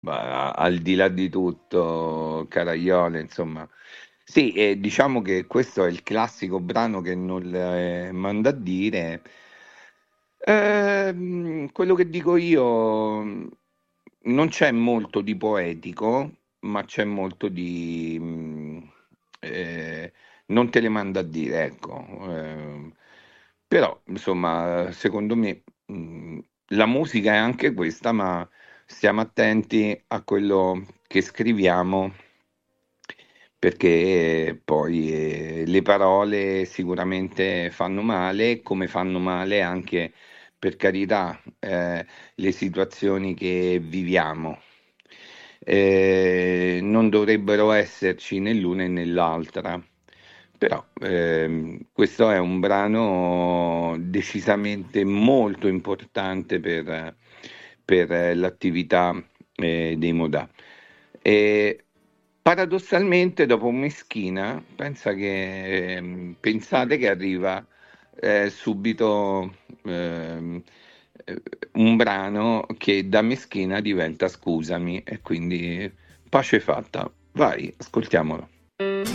Ma al di là di tutto, Caraiole, insomma, sì, diciamo che questo è il classico brano che non le manda a dire. Quello che dico io, non c'è molto di poetico, ma c'è molto di eh, non te le manda a dire, ecco. Però, insomma, secondo me, la musica è anche questa, ma stiamo attenti a quello che scriviamo, perché poi le parole sicuramente fanno male, come fanno male anche, per carità, le situazioni che viviamo. Non dovrebbero esserci né l'una né l'altra. Però questo è un brano decisamente molto importante per l'attività dei Modà. E paradossalmente, dopo Meschina, pensate che arriva subito eh, un brano che da Meschina diventa Scusami, e quindi pace fatta. Vai, ascoltiamolo.